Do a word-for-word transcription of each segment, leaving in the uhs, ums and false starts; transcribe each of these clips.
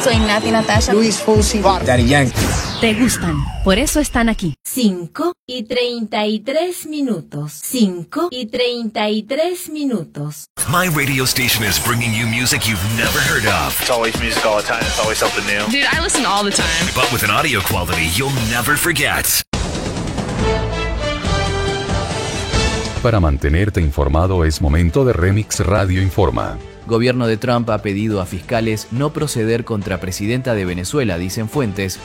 Soy Nati Natasha. Luis Fonsi. Daddy Yankee. Te gustan, por eso están aquí. Cinco y treinta y tres minutos. Cinco y treinta y tres minutos. My radio station is bringing you music you've never heard of. It's always music all the time. It's always something new. Dude, I listen all the time. But with an audio quality you'll never forget. Para mantenerte informado es momento de Remix Radio Informa. Gobierno de Trump ha pedido a fiscales no proceder contra presidenta de Venezuela, dicen fuentes.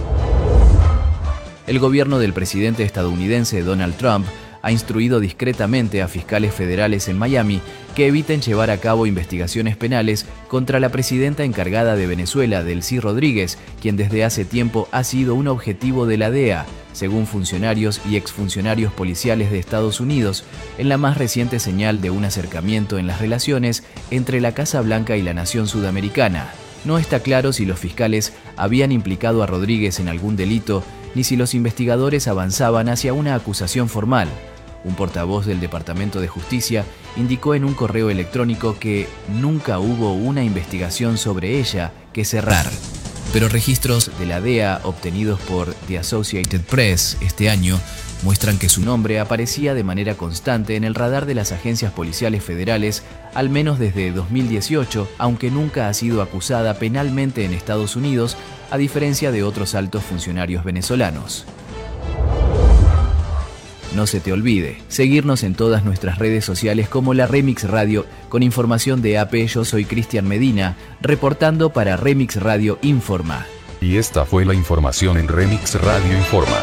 El gobierno del presidente estadounidense Donald Trump ha instruido discretamente a fiscales federales en Miami que eviten llevar a cabo investigaciones penales contra la presidenta encargada de Venezuela, Delcy Rodríguez, quien desde hace tiempo ha sido un objetivo de la D E A, según funcionarios y exfuncionarios policiales de Estados Unidos, en la más reciente señal de un acercamiento en las relaciones entre la Casa Blanca y la nación sudamericana. No está claro si los fiscales habían implicado a Rodríguez en algún delito, ni si los investigadores avanzaban hacia una acusación formal. Un portavoz del Departamento de Justicia indicó en un correo electrónico que nunca hubo una investigación sobre ella que cerrar. Pero registros de la D E A obtenidos por The Associated Press este año muestran que su nombre aparecía de manera constante en el radar de las agencias policiales federales, al menos desde dos mil dieciocho, aunque nunca ha sido acusada penalmente en Estados Unidos, a diferencia de otros altos funcionarios venezolanos. No se te olvide seguirnos en todas nuestras redes sociales como la Remix Radio, con información de A P. Yo soy Cristian Medina, reportando para Remix Radio Informa. Y esta fue la información en Remix Radio Informa.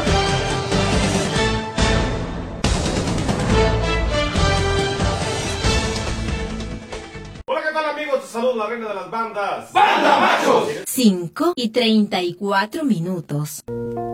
Hola, ¿qué tal, amigos? Te saludo la reina de las bandas. ¡Banda Machos! Cinco y treinta y cuatro minutos.